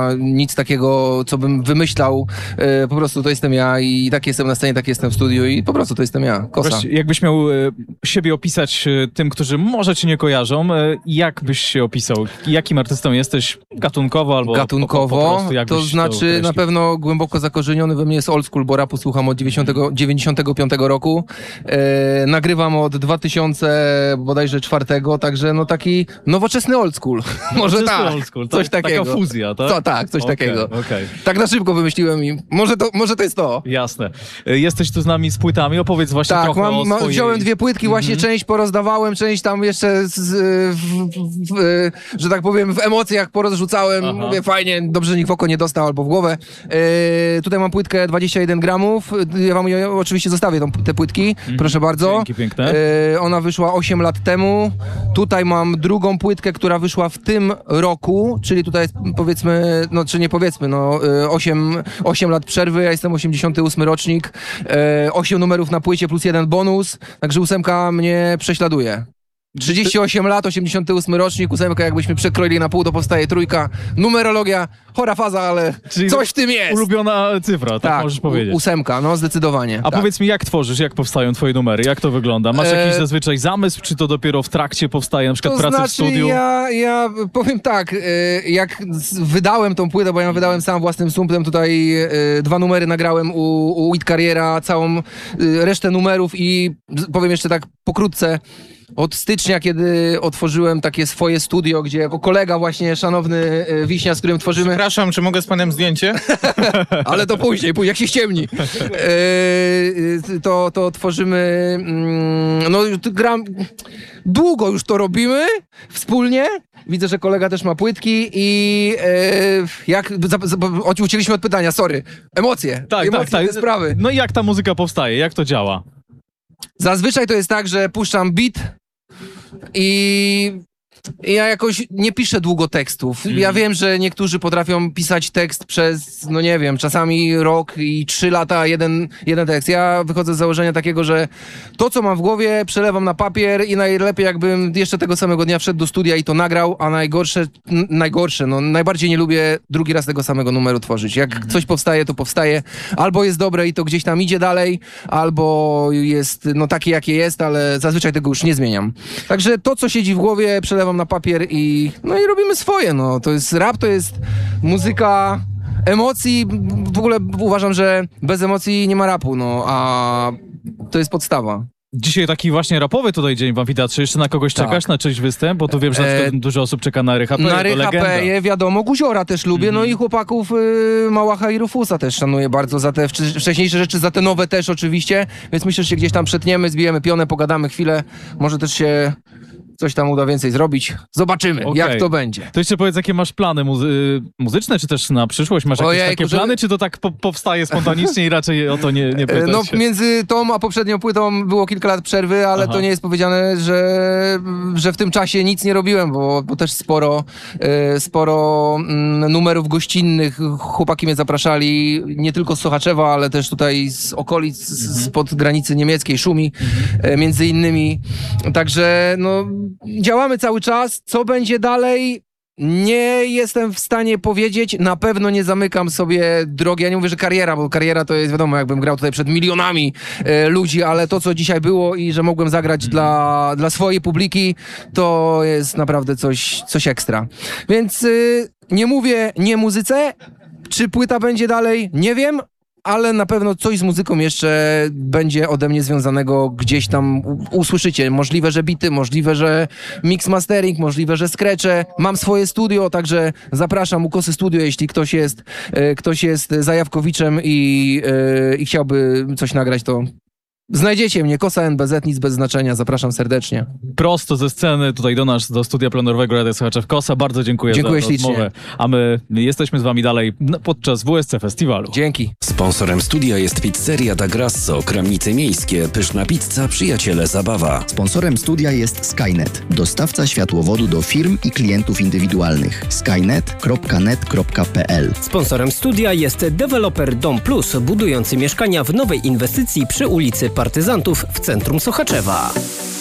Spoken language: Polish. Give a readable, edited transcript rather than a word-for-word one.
ma nic takiego, co bym wymyślał. Po prostu to jestem ja i tak jestem na scenie, tak jestem w studiu i po prostu to jestem ja, Kosa. Właśnie, jakbyś miał siebie opisać tym, którzy może cię nie kojarzą, jak byś się opisał? Jakim artystą jesteś gatunkowo albo gatunkowo? Po prostu, jak to znaczy na pewno głęboko zakorzeniony we mnie jest old school, bo rapu słucham od 95 roku. Nagrywam od 2004, także no taki nowoczesny old school. Może tak, old school, coś takiego. Taka fuzja, tak? Tak, coś takiego. Okay. Tak na szybko wymyśliłem i może to jest to. Jasne. Jesteś tu z nami z płytami, opowiedz właśnie trochę o swojej... wziąłem 2 płytki, właśnie część porozdawałem, część tam jeszcze, że tak powiem, w emocjach porozrzucałem. Aha. Mówię, fajnie, dobrze, że nikt w oko nie dostał albo w głowę. Tutaj mam płytkę 21 gramów. Ja wam oczywiście zostawię te płytki, proszę bardzo. Dzięki piękne. Ona wyszła 8 lat temu. Tutaj mam drugą płytkę, która wyszła w tym roku, czyli tutaj jest, powiedzmy, no czy nie powiedzmy, no 8 lat przerwy, ja jestem 88 rocznik, 8 numerów na płycie plus 1 bonus, także 8 mnie prześladuje. 38 lat, 88 rocznik, 8 jakbyśmy przekroili na pół, to powstaje 3. Numerologia, chora faza, ale czyli coś w tym jest. Ulubiona cyfra, tak możesz powiedzieć. 8, no zdecydowanie. A powiedz mi, jak tworzysz, jak powstają twoje numery, jak to wygląda? Masz jakiś zazwyczaj zamysł, czy to dopiero w trakcie powstaje, na przykład pracy w studiu? Ja powiem tak, jak wydałem tą płytę, bo ja ją wydałem sam własnym sumptem, tutaj 2 numery nagrałem u Weed Carriera, całą resztę numerów i powiem jeszcze tak pokrótce, od stycznia, kiedy otworzyłem takie swoje studio, gdzie jako kolega właśnie, szanowny Wiśnia, z którym tworzymy... Przepraszam, czy mogę z panem zdjęcie? Ale to później, jak się ściemni. To tworzymy... No, długo już to robimy wspólnie. Widzę, że kolega też ma płytki i uciekliśmy od pytania, sorry. Emocje. Tak. Te sprawy. No i jak ta muzyka powstaje? Jak to działa? Zazwyczaj to jest tak, że puszczam beat i ja jakoś nie piszę długo tekstów. Ja wiem, że niektórzy potrafią pisać tekst przez, no nie wiem, czasami rok i 3 lata jeden tekst. Ja wychodzę z założenia takiego, że to, co mam w głowie, przelewam na papier i najlepiej jakbym jeszcze tego samego dnia wszedł do studia i to nagrał, a najbardziej nie lubię drugi raz tego samego numeru tworzyć. Jak coś powstaje, to powstaje. Albo jest dobre i to gdzieś tam idzie dalej, albo jest no takie, jakie jest, ale zazwyczaj tego już nie zmieniam. Także to, co siedzi w głowie, przelewam na papier i robimy swoje, no. To jest rap, to jest muzyka emocji. W ogóle uważam, że bez emocji nie ma rapu, no, a to jest podstawa. Dzisiaj taki właśnie rapowy tutaj dzień w amfiteatrze. Jeszcze na kogoś czekasz, na czyjś występ? Bo tu wiem, że na przykład dużo osób czeka na Rycha P. Na Rycha P, wiadomo, Guziora też lubię, no i chłopaków Małacha i Rufusa też szanuję bardzo za te wcześniejsze rzeczy, za te nowe też oczywiście, więc myślę, że się gdzieś tam przetniemy, zbijemy pionę, pogadamy chwilę, może też się coś tam uda więcej zrobić. Zobaczymy, jak to będzie. To jeszcze powiedz, jakie masz plany muzyczne, czy też na przyszłość? Masz jakieś takie plany, czy to tak powstaje spontanicznie i raczej o to nie pytać No się? Między tą a poprzednią płytą było kilka lat przerwy, ale to nie jest powiedziane, że w tym czasie nic nie robiłem, bo też sporo numerów gościnnych. Chłopaki mnie zapraszali nie tylko z Sochaczewa, ale też tutaj z okolic, spod granicy niemieckiej, Szumi, między innymi. Także działamy cały czas. Co będzie dalej? Nie jestem w stanie powiedzieć. Na pewno nie zamykam sobie drogi. Ja nie mówię, że kariera, bo kariera to jest, wiadomo, jakbym grał tutaj przed milionami ludzi, ale to, co dzisiaj było i że mogłem zagrać dla swojej publiki, to jest naprawdę coś ekstra. Więc nie mówię nie muzyce. Czy płyta będzie dalej? Nie wiem. Ale na pewno coś z muzyką jeszcze będzie ode mnie związanego, gdzieś tam usłyszycie. Możliwe, że bity, możliwe, że mix mastering, możliwe, że scratche. Mam swoje studio, także zapraszam u Kosy Studio, jeśli ktoś jest zajawkowiczem i chciałby coś nagrać, to znajdziecie mnie, Kosa NBZ, nic bez znaczenia, zapraszam serdecznie. Prosto ze sceny tutaj do nas, do studia plenerowego Radia Sochaczew. Kosa, bardzo dziękuję za rozmowę. A my jesteśmy z wami dalej podczas WSC Festiwalu. Dzięki. Sponsorem studia jest pizzeria Da Grasso, Kramnice Miejskie, pyszna pizza, przyjaciele zabawa. Sponsorem studia jest Skynet, dostawca światłowodu do firm i klientów indywidualnych. skynet.net.pl. Sponsorem studia jest deweloper Dom Plus, budujący mieszkania w nowej inwestycji przy ulicy Partyzantów w centrum Sochaczewa.